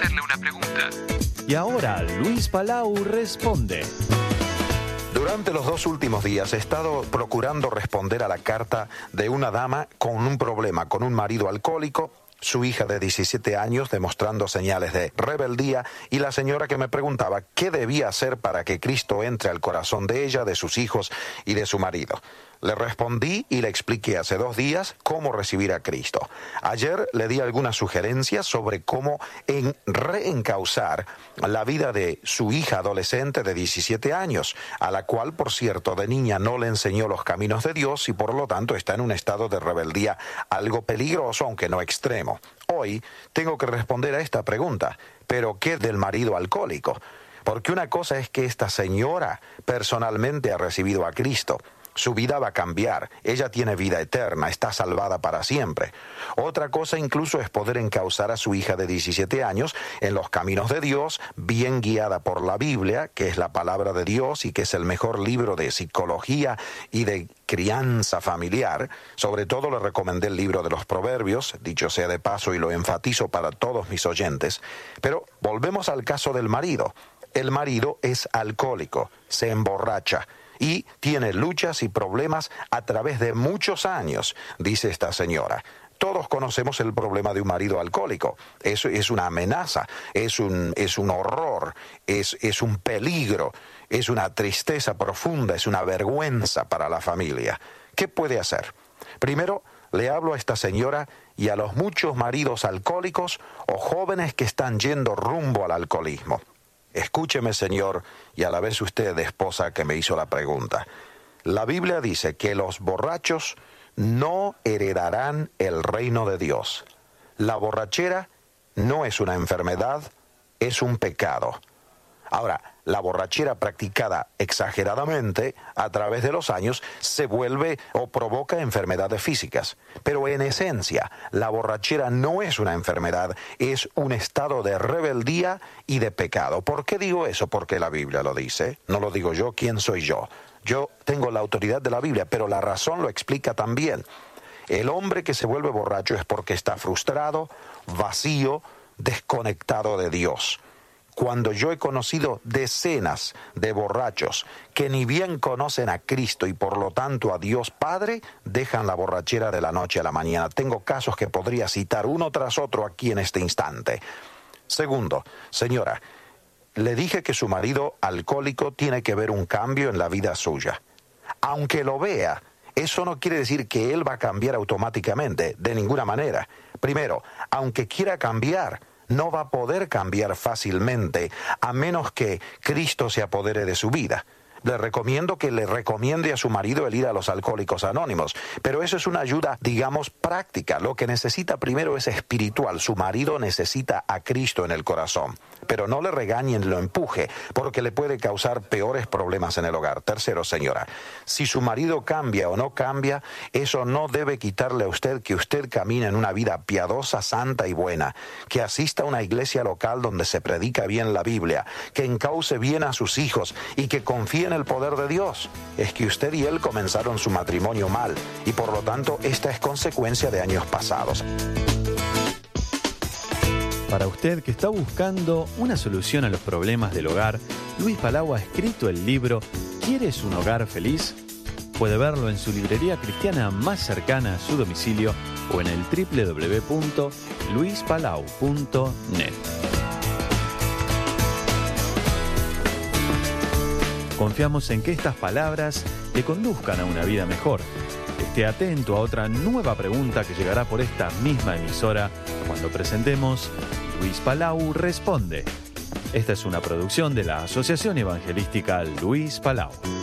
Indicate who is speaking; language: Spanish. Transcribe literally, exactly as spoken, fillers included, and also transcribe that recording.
Speaker 1: hacerle una pregunta.
Speaker 2: Y ahora Luis Palau responde.
Speaker 3: Durante los dos últimos días he estado procurando responder a la carta de una dama con un problema, con un marido alcohólico, su hija de diecisiete años demostrando señales de rebeldía y la señora que me preguntaba qué debía hacer para que Cristo entre al corazón de ella, de sus hijos y de su marido. Le respondí y le expliqué hace dos días cómo recibir a Cristo. Ayer le di algunas sugerencias sobre cómo en reencauzar la vida de su hija adolescente de diecisiete años, a la cual, por cierto, de niña no le enseñó los caminos de Dios y por lo tanto está en un estado de rebeldía algo peligroso, aunque no extremo. Hoy tengo que responder a esta pregunta, ¿pero qué del marido alcohólico? Porque una cosa es que esta señora personalmente ha recibido a Cristo. Su vida va a cambiar, ella tiene vida eterna, está salvada para siempre. Otra cosa incluso es poder encauzar a su hija de diecisiete años en los caminos de Dios, bien guiada por la Biblia, que es la palabra de Dios y que es el mejor libro de psicología y de crianza familiar. Sobre todo le recomendé el libro de los Proverbios, dicho sea de paso y lo enfatizo para todos mis oyentes. Pero volvemos al caso del marido. El marido es alcohólico, se emborracha y tiene luchas y problemas a través de muchos años, dice esta señora. Todos conocemos el problema de un marido alcohólico. Eso es una amenaza, es un, es un horror, es, es un peligro, es una tristeza profunda, es una vergüenza para la familia. ¿Qué puede hacer? Primero, le hablo a esta señora y a los muchos maridos alcohólicos o jóvenes que están yendo rumbo al alcoholismo. Escúcheme, señor, y a la vez usted, esposa, que me hizo la pregunta. La Biblia dice que los borrachos no heredarán el reino de Dios. La borrachera no es una enfermedad, es un pecado. Ahora, la borrachera practicada exageradamente a través de los años se vuelve o provoca enfermedades físicas. Pero en esencia, la borrachera no es una enfermedad, es un estado de rebeldía y de pecado. ¿Por qué digo eso? Porque la Biblia lo dice. No lo digo yo, ¿quién soy yo? Yo tengo la autoridad de la Biblia, pero la razón lo explica también. El hombre que se vuelve borracho es porque está frustrado, vacío, desconectado de Dios. Cuando yo he conocido decenas de borrachos que ni bien conocen a Cristo y por lo tanto a Dios Padre, dejan la borrachera de la noche a la mañana. Tengo casos que podría citar uno tras otro aquí en este instante. Segundo, señora, le dije que su marido alcohólico tiene que ver un cambio en la vida suya. Aunque lo vea, eso no quiere decir que él va a cambiar automáticamente, de ninguna manera. Primero, aunque quiera cambiar, no va a poder cambiar fácilmente a menos que Cristo se apodere de su vida. Le recomiendo que le recomiende a su marido el ir a los Alcohólicos Anónimos, pero eso es una ayuda, digamos, práctica. Lo que necesita primero es espiritual. Su marido necesita a Cristo en el corazón, pero no le regañen, lo empuje, porque le puede causar peores problemas en el hogar. Tercero, señora, si su marido cambia o no cambia, eso no debe quitarle a usted que usted camine en una vida piadosa, santa y buena, que asista a una iglesia local donde se predica bien la Biblia, que encauce bien a sus hijos y que confíe en el poder de Dios. Es que usted y él comenzaron su matrimonio mal y por lo tanto esta es consecuencia de años pasados.
Speaker 2: Para usted que está buscando una solución a los problemas del hogar, Luis Palau ha escrito el libro ¿Quieres un hogar feliz? Puede verlo en su librería cristiana más cercana a su domicilio o en el doble u doble u doble u punto luis palau punto net. Confiamos en que estas palabras te conduzcan a una vida mejor. Esté atento a otra nueva pregunta que llegará por esta misma emisora cuando presentemos Luis Palau Responde. Esta es una producción de la Asociación Evangelística Luis Palau.